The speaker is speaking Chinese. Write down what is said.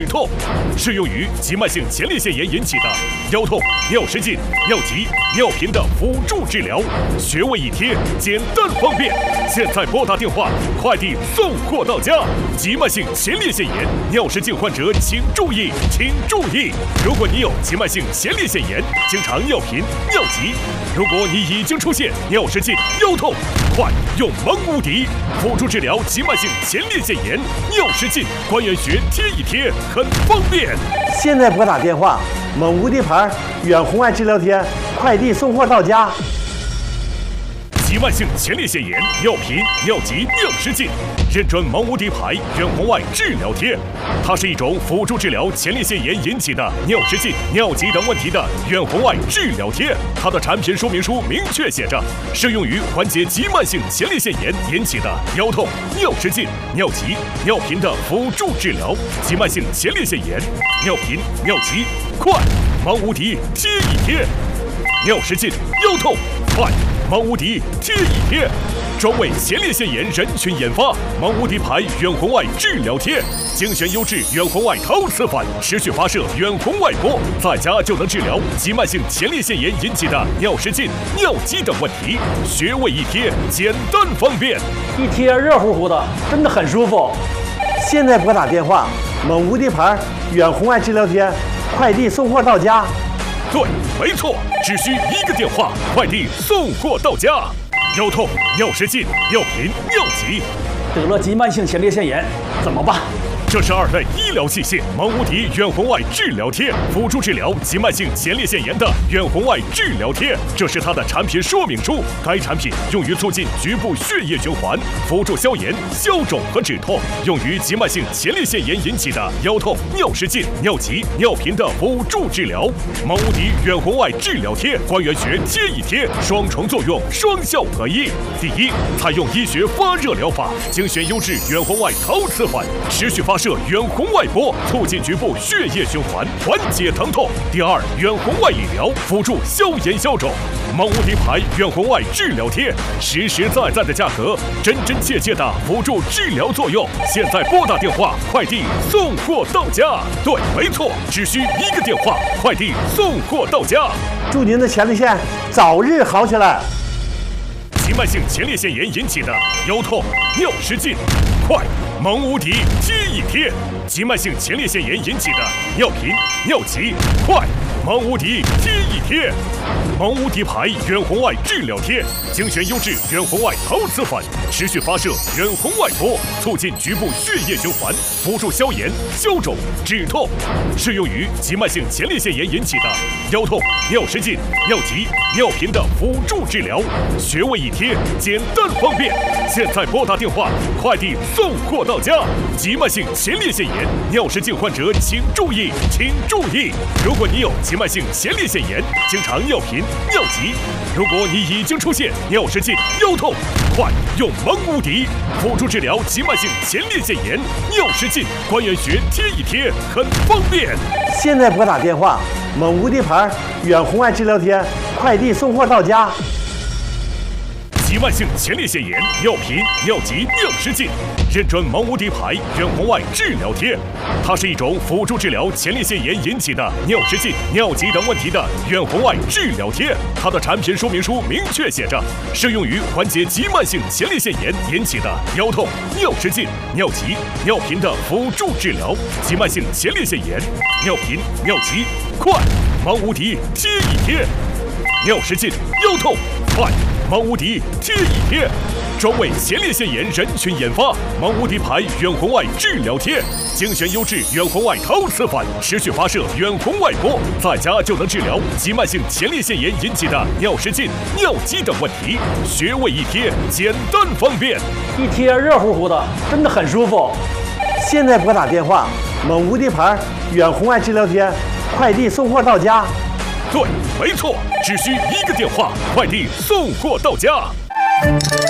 痛适用于急慢性前列腺炎引起的腰痛、尿失禁、尿急、尿频的辅助治疗，穴位一贴，简单方便。现在拨打电话，快递送货到家。急慢性前列腺炎、尿失禁患者请注意，请注意！如果你有急慢性前列腺炎，经常尿频、尿急，如果你已经出现尿失禁、腰痛，快用蒙无敌辅助治疗急慢性前列腺炎、尿失禁，关元穴贴一贴，很方便。 现在拨打电话，蒙无敌牌远红外治疗贴，快递送货到家。 急慢性前列腺炎、尿频、尿急、尿失禁，认准蒙无敌牌远红外治疗贴。它是一种辅助治疗前列腺炎引起的尿失禁、尿急等问题的远红外治疗贴。它的产品说明书明确写着，适用于缓解急慢性前列腺炎引起的腰痛、尿失禁、尿急、尿频的辅助治疗。急慢性前列腺炎、尿频、尿急，快！蒙无敌贴一贴。尿失禁、腰痛，快！蒙无敌贴一贴，专为前列腺炎人群研发。蒙无敌牌远红外治疗贴，精选优质远红外陶瓷反持续发射远红外波，在家就能治疗急慢性前列腺炎引起的尿失禁、尿急等问题。穴位一贴，简单方便， 一贴热乎乎的，真的很舒服。 现在拨打电话，蒙无敌牌远红外治疗贴，快递送货到家。 对，没错，只需一个电话，快递送货到家。腰痛、尿失禁、尿频、尿急， 得了急慢性前列腺炎怎么办？ 这是2类医疗器械蒙无敌远红外治疗贴，辅助治疗急慢性前列腺炎的远红外治疗贴。这是它的产品说明书。该产品用于促进局部血液循环，辅助消炎、消肿和止痛，用于急慢性前列腺炎引起的腰痛、尿失禁、尿急、尿频的辅助治疗。蒙无敌远红外治疗贴，关元穴贴一贴，双重作用，双效合一。第一，采用医学发热疗法，精选优质远红外陶瓷环，持续发射远红外波，促进局部血液循环，缓解疼痛。第二，远红外理疗，辅助消炎消肿。蒙无敌牌远红外治疗贴，实实在在的价格，真真切切的辅助治疗作用。现在拨打电话，快递送货到家。对，没错，只需一个电话，快递送货到家。 祝您的前列腺早日好起来。 急慢性前列腺炎引起的腰痛、尿失禁，快！蒙无敌贴一贴。急慢性前列腺炎引起的尿频、尿急，快！蒙无敌贴一贴。蒙无敌牌远红外治疗贴，精选优质远红外陶瓷反持续发射远红外波，促进局部血液循环，辅助消炎、消肿、止痛，适用于急慢性前列腺炎引起的腰痛、尿失禁、尿急、尿频的辅助治疗。穴位一贴，简单方便。现在拨打电话，快递送货到家。急慢性前列腺炎、尿失禁患者请注意，请注意！如果你有急慢性前列腺炎，经常尿频、尿急，如果你已经出现尿失禁、腰痛，快用蒙无敌辅助治疗急慢性前列腺炎、尿失禁，关元穴贴一贴，很方便。 现在拨打电话，蒙无敌牌远红外治疗贴，快递送货到家。 急慢性前列腺炎、尿频、尿急、尿失禁，认准蒙无敌牌远红外治疗贴。它是一种辅助治疗前列腺炎引起的尿失禁、尿急等问题的远红外治疗贴。它的产品说明书明确写着，适用于缓解急慢性前列腺炎引起的腰痛、尿失禁、尿急、尿频的辅助治疗。急慢性前列腺炎、尿频、尿急，快！蒙无敌贴一贴。尿失禁、腰痛，快！蒙无敌贴一贴，专为前列腺炎人群研发。蒙无敌牌远红外治疗贴，精选优质远红外陶瓷反持续发射远红外波，在家就能治疗急慢性前列腺炎引起的尿失禁、尿急等问题。穴位一贴，简单方便， 一贴热乎乎的，真的很舒服。 现在拨打电话，蒙无敌牌远红外治疗贴，快递送货到家。 对，没错，只需一个电话，快递送货到家。